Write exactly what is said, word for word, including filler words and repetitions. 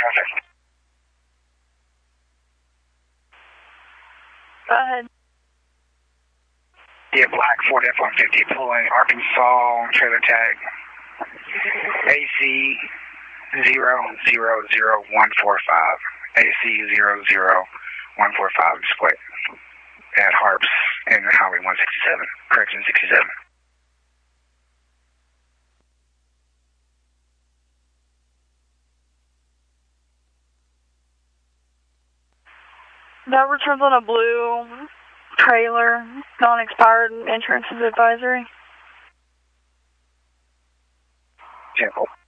traffic. Go ahead. Yeah, black Ford F one fifty pulling Arkansas trailer tag A C zero zero zero one four five. A C zero zero one four five display at Harps and Highway one sixty-seven, correction sixty-seven. That returns on a blue trailer, non-expired insurance is advisory. Temple.